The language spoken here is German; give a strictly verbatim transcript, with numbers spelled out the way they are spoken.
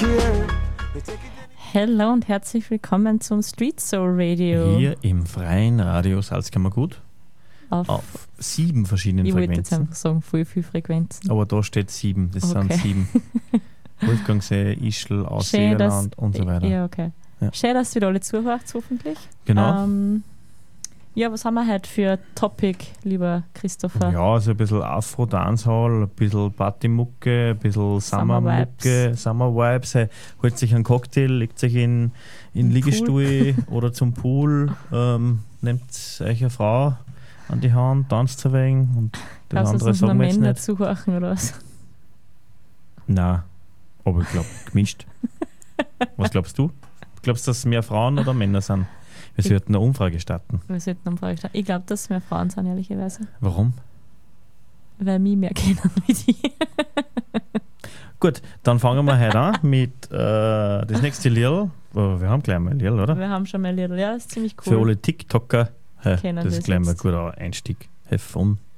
Hallo und herzlich willkommen zum Street Soul Radio. Hier im freien Radio Salzkammergut auf, auf sieben verschiedenen ich Frequenzen. Ich wollte jetzt einfach sagen, voll viele Frequenzen. Aber da steht sieben, das Okay. sind sieben. Wolfgangsee, Ischl, Ausseerland und so weiter. Ja, okay. Ja. Schön, dass ihr alle zuhört, hoffentlich. Genau. Ähm, ja, was haben wir heute für Topic, lieber Christopher? Ja, also ein bisschen Afro-Dancehall, ein bisschen Partymucke, ein bisschen Summermucke, Summer-Vibes. Hey, holt sich einen Cocktail, legt sich in in Im Liegestuhl oder zum Pool, ähm, nehmt euch eine Frau an die Hand, tanzt ein wenig und das Kannst du andere uns noch sagen wir jetzt Männer nicht. zuhören oder was? Nein, aber ich glaube, gemischt. Was glaubst du? Glaubst du, dass es mehr Frauen oder Männer sind? Wir Ich- sollten eine Umfrage starten. Wir sollten eine Frage stellen. Ich glaube, dass es mehr Frauen sind, ehrlicherweise. Warum? Weil mich mehr kennen wie die. Gut, dann fangen wir heute an mit äh, das nächste Lied. Oh, wir haben gleich mal ein Lied, oder? Wir haben schon mal Lieder. Ja, das ist ziemlich Für cool. alle TikToker. Hey, Kennen das ist das gleich mal ein jetzt. guter Einstieg. Have fun.